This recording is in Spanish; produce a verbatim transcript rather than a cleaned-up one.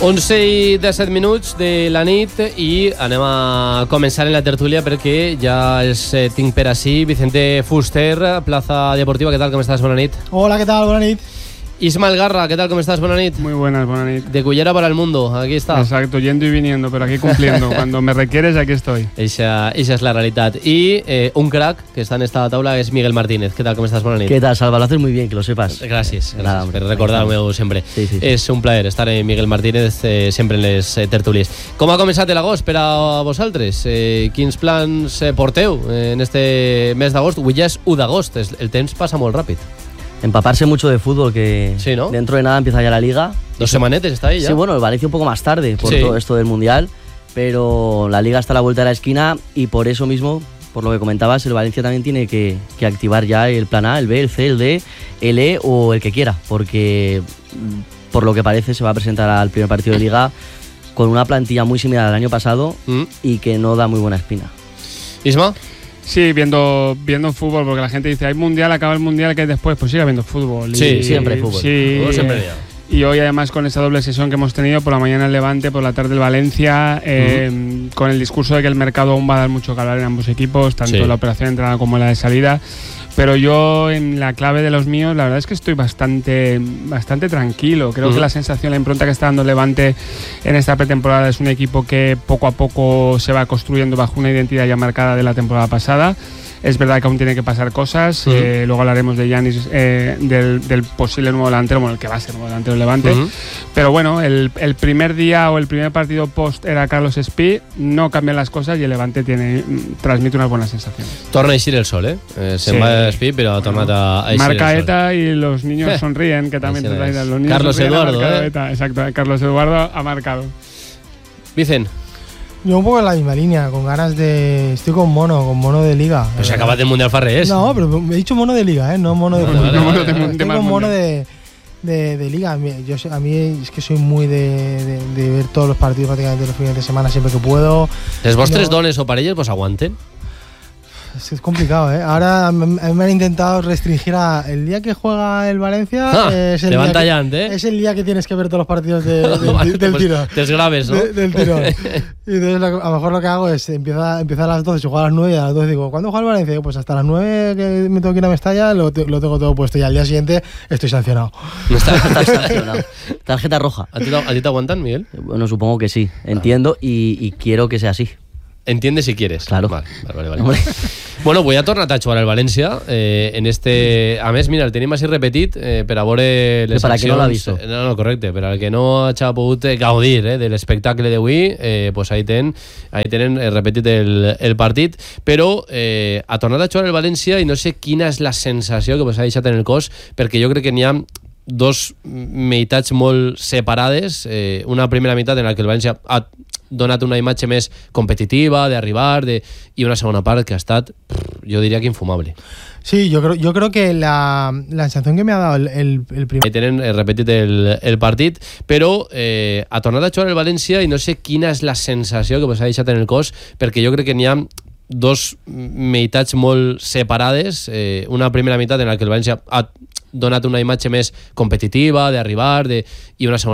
onze i disset minuts de la nit i anem a començar en la tertúlia perquè ja els eh, tinc per ací. Vicente Fuster, Plaza Deportiva, què tal, com estàs? Bona nit. Hola, què tal? Bona nit. Ismael Garra, ¿qué tal? ¿Cómo estás? Buena nit. Muy buenas, buena nit. De Cullera para el mundo, aquí está. Exacto, yendo y viniendo, pero aquí cumpliendo. Cuando me requieres, aquí estoy. Esa, esa es la realidad. Y eh, un crack que está en esta tabla es Miguel Martínez. ¿Qué tal? ¿Cómo estás? Buena nit. ¿Qué tal, Salva? Lo haces muy bien, que lo sepas. Gràcies, gràcies Nada, per recordar-me-ho sempre. Sí, sí, sí. És un plaer estar en Miguel Martínez eh, sempre en les eh, tertúlies. Com ha començat l'agost per a vosaltres? Eh, quins plans eh, porteu en este mes d'agost? Avui ja és u d'agost, el temps passa molt ràpid. Empaparse mucho de fútbol, que sí, ¿no? Dentro de nada empieza ya la Liga. Dos semanetes está ahí ya. Sí, bueno, el Valencia un poco más tarde por sí. todo esto del Mundial, pero la Liga está a la vuelta de la esquina y por eso mismo, por lo que comentabas, el Valencia también tiene que, que activar ya el plan A, el B, el C, el D, el E o el que quiera, porque por lo que parece se va a presentar al primer partido de Liga con una plantilla muy similar al año pasado mm. y que no da muy buena espina. ¿Isma? Sí, viendo, viendo fútbol, porque la gente dice, hay mundial, acaba el mundial, ¿qué hay después? Pues sigue habiendo fútbol. Sí, y, siempre hay fútbol. Sí, fútbol siempre hay. Y hoy además con esa doble sesión que hemos tenido, por la mañana el Levante, por la tarde el Valencia, eh, uh-huh. con el discurso de que el mercado aún va a dar mucho que hablar en ambos equipos, tanto sí. la operación de entrada como la de salida. Pero yo, en la clave de los míos, la verdad es que estoy bastante, bastante tranquilo. Creo uh-huh. que la sensación, la impronta que está dando Levante en esta pretemporada es un equipo que poco a poco se va construyendo bajo una identidad ya marcada de la temporada pasada. Es verdad que aún tiene que pasar cosas. Uh-huh. Eh, luego hablaremos de Giannis, eh, del, del posible nuevo delantero, bueno, el que va a ser nuevo delantero del Levante. Uh-huh. Pero bueno, el, el primer día o el primer partido post era Carlos Espí. No cambian las cosas y el Levante tiene, transmite unas buenas sensaciones. Torna a eixir el sol, eh? eh se'n sí. va Espí, però ha tornat bueno, a eixir marca el sol. ETA y los niños sonríen, que también te traen los niños. Carlos Eduardo, eh? ETA. Exacto, Carlos Eduardo ha marcado. Vicen. Yo un poco en la misma línea, con ganas de... Estoy con mono, con mono de liga. Pues se acaba del Mundial Farrés. No, pero me he dicho mono de liga, ¿eh? No mono de... Vale, vale, no, vale, vale, vale. Estoy con mono de, de, de liga. Yo, a mí es que soy muy de, de, de ver todos los partidos prácticamente los fines de semana siempre que puedo. Les vostres no. dones o parelles pues aguanten. Es, es complicado, ¿eh? Ahora me, me han intentado restringir a el día que juega el Valencia. Ah, es, el levanta día ya, que, ¿eh? es el día que tienes que ver todos los partidos de, de, vale, de, del pues tirón. Te graves, ¿no? De, del tirón. Y entonces lo, a lo mejor lo que hago es empieza, empieza a las doce, se juega a las nueve y a las doce digo, ¿cuándo juega el Valencia? Digo, pues hasta las nueve que me tengo que ir a Mestalla lo, lo tengo todo puesto y al día siguiente estoy sancionado. No está, está sancionado. Tarjeta roja. ¿A ti, ¿A ti te aguantan, Miguel? Bueno, supongo que sí. Entiendo y, y quiero que sea así. Entiendes si quieres. Claro. Vale, vale, vale, vale. Bueno, voy a tornar a jugar al València eh, en este... A més, mira, el tenim així repetit eh, per a veure les per a accions... que no l'ha vist. No, no, correcte. Per al que no hagi pogut gaudir eh, de l'espectacle d'avui, eh, pues ahí, ten, ahí tenen eh, repetit el, el partit. Però eh, ha tornat a jugar el València i no sé quina és la sensació que pues, ha deixat en el cos, perquè jo crec que n'hi ha dos meitats molt separades. Eh, una primera meitat en la que el València ha donat una imatge més competitiva, d'arribar, de, y una segunda part que ha estat, yo diría que infumable. Sí, yo creo, yo creo que la, la sensación que me ha dado el, el, el primer... Ahí tenen eh, repetit el, el partit, però eh, ha tornat a jugar el València i no sé quina és la sensació que pues, ha deixat en el cos, perquè jo crec que n'hi ha dos meitats molt separades. Eh, una primera meitat en la que el València ha donat una imatge més competitiva, d'arribar, de, i una segona